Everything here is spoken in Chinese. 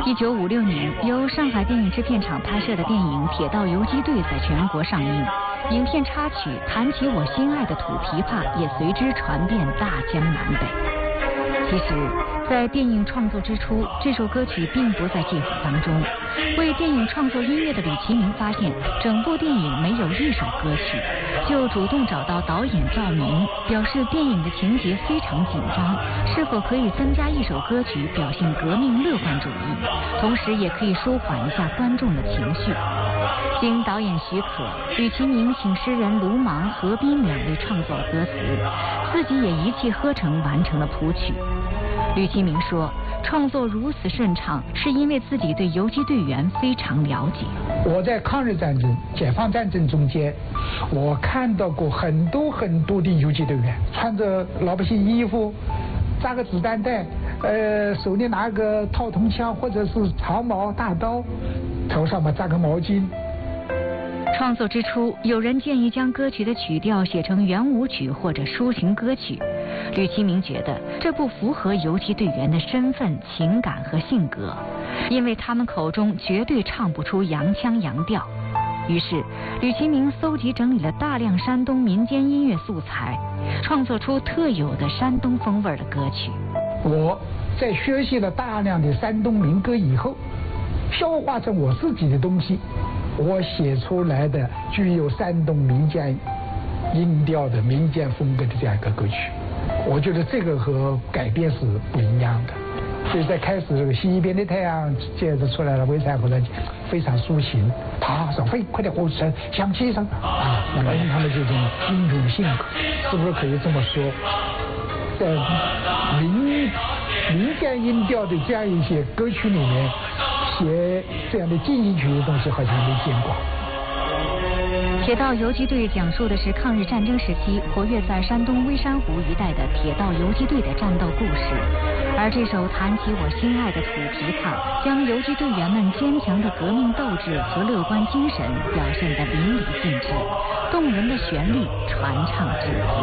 1956年，由上海电影制片厂拍摄的电影《铁道游击队》在全国上映，影片插曲《弹起我心爱的土琵琶》也随之传遍大江南北。其实，在电影创作之初，这首歌曲并不在计划当中。为电影创作音乐的吕其明发现，整部电影没有一首歌曲，就主动找到导演赵明，表示电影的情节非常紧张，是否可以增加一首歌曲，表现革命乐观主义，同时也可以舒缓一下观众的情绪。经导演许可，吕其明请诗人卢芒、何斌2位创作了歌词，自己也一气呵成完成了谱曲。吕其明说，创作如此顺畅，是因为自己对游击队员非常了解。 我在抗日战争、解放战争中间，我看到过很多的游击队员，穿着老百姓衣服，扎个子弹带，手里拿个套筒枪或者是长矛大刀，头上嘛扎个毛巾。 创作之初，有人建议将歌曲的曲调写成圆舞曲或者抒情歌曲。吕其明觉得这不符合游击队员的身份、情感和性格，因为他们口中绝对唱不出洋腔洋调。于是，吕其明搜集整理了大量山东民间音乐素材，创作出特有的山东风味的歌曲。 我在学习了大量的山东民歌以后，消化成我自己的东西，我写出来的具有山东民间音调的民间风格的这样一个歌曲，我觉得这个和改编是不一样的。所以在开始这个西边的太阳接着出来了，为啥后来非常抒情，爬上飞快的火车响起声啊，那么他们这种英雄性格，是不是可以这么说？在民间音调的这样一些歌曲里面，写这样的进行曲的东西好像没见过。 铁道游击队讲述的是抗日战争时期活跃在山东微山湖一带的铁道游击队的战斗故事，而这首《弹起我心爱的土琵琶》将游击队员们坚强的革命斗志和乐观精神表现得淋漓尽致，动人的旋律传唱至今。